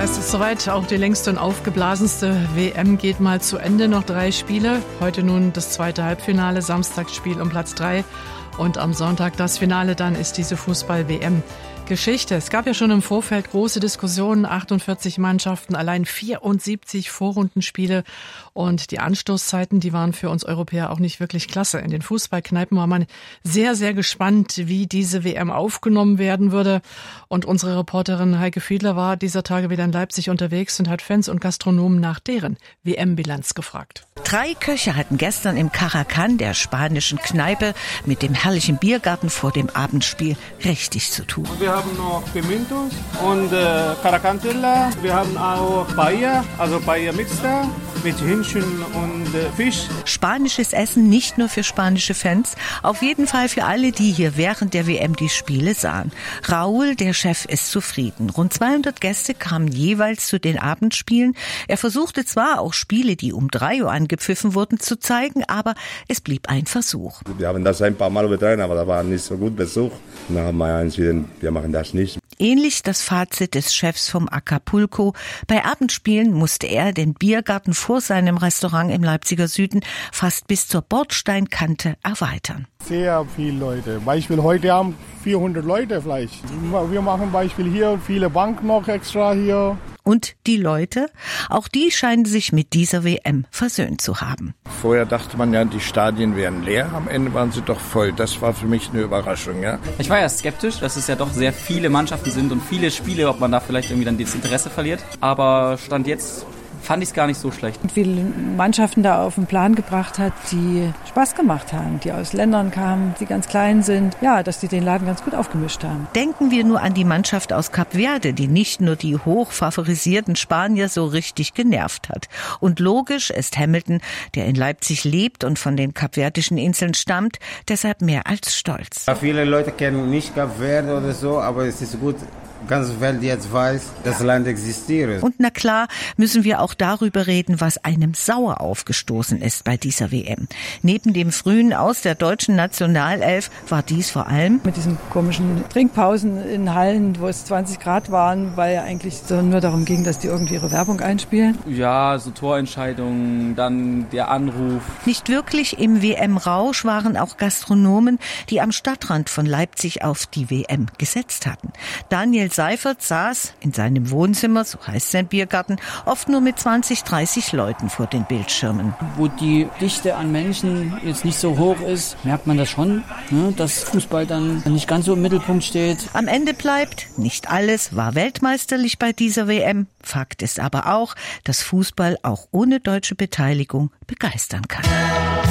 Es ist soweit, auch die längste und aufgeblasenste WM geht mal zu Ende. Noch 3 Spiele. Heute nun das zweite Halbfinale, Samstagsspiel um Platz 3. Und am Sonntag das Finale, dann ist diese Fußball-WM-Geschichte. Es gab ja schon im Vorfeld große Diskussionen, 48 Mannschaften, allein 74 Vorrundenspiele. Und die Anstoßzeiten, die waren für uns Europäer auch nicht wirklich klasse. In den Fußballkneipen war man sehr, sehr gespannt, wie diese WM aufgenommen werden würde. Und unsere Reporterin Heike Fiedler war dieser Tage wieder in Leipzig unterwegs und hat Fans und Gastronomen nach deren WM-Bilanz gefragt. 3 Köche hatten gestern im Caracan, der spanischen Kneipe, mit dem herrlichen Biergarten vor dem Abendspiel richtig zu tun. Wir haben noch Pimientos und Caracantilla. Wir haben auch Paella, also Paella Mixta mit Hähnchen und Fisch. Spanisches Essen nicht nur für spanische Fans, auf jeden Fall für alle, die hier während der WM die Spiele sahen. Raúl, der Chef, ist zufrieden. Rund 200 Gäste kamen jeweils zu den Abendspielen. Er versuchte zwar auch Spiele, die um 3 Uhr angepfiffen wurden, zu zeigen, aber es blieb ein Versuch. Wir haben das ein paar Mal übertragen, aber da war nicht so gut Besuch. Und dann haben wir entschieden, wir machen das nicht. Ähnlich das Fazit des Chefs vom Acapulco. Bei Abendspielen musste er den Biergarten vor seinem Restaurant im Leipziger Süden fast bis zur Bordsteinkante erweitern. Sehr viele Leute. Beispiel heute haben 400 Leute vielleicht. Wir machen Beispiel hier und viele Banken noch extra hier. Und die Leute? Auch die scheinen sich mit dieser WM versöhnt zu haben. Vorher dachte man ja, die Stadien wären leer. Am Ende waren sie doch voll. Das war für mich eine Überraschung, ja. Ich war ja skeptisch, dass es ja doch sehr viele Mannschaften sind und viele Spiele, ob man da vielleicht irgendwie dann das Interesse verliert. Aber Stand jetzt fand ich es gar nicht so schlecht. Und viele Mannschaften da auf den Plan gebracht hat, die Spaß gemacht haben, die aus Ländern kamen, die ganz klein sind. Ja, dass die den Laden ganz gut aufgemischt haben. Denken wir nur an die Mannschaft aus Kap Verde, die nicht nur die hoch favorisierten Spanier so richtig genervt hat. Und logisch ist Hamilton, der in Leipzig lebt und von den kapverdischen Inseln stammt, deshalb mehr als stolz. Viele Leute kennen nicht Kap Verde oder so, aber es ist gut, ganze Welt jetzt weiß, dass das Land existiert. Und na klar, müssen wir auch darüber reden, was einem sauer aufgestoßen ist bei dieser WM. Neben dem frühen Aus der deutschen Nationalelf war dies vor allem mit diesen komischen Trinkpausen in Hallen, wo es 20 Grad waren, weil ja eigentlich so nur darum ging, dass die irgendwie ihre Werbung einspielen. Ja, so Torentscheidungen, dann der Anruf. Nicht wirklich im WM-Rausch waren auch Gastronomen, die am Stadtrand von Leipzig auf die WM gesetzt hatten. Daniel Seifert saß in seinem Wohnzimmer, so heißt sein Biergarten, oft nur mit 20, 30 Leuten vor den Bildschirmen. Wo die Dichte an Menschen jetzt nicht so hoch ist, merkt man das schon, ne, dass Fußball dann nicht ganz so im Mittelpunkt steht. Am Ende bleibt, nicht alles war weltmeisterlich bei dieser WM. Fakt ist aber auch, dass Fußball auch ohne deutsche Beteiligung begeistern kann.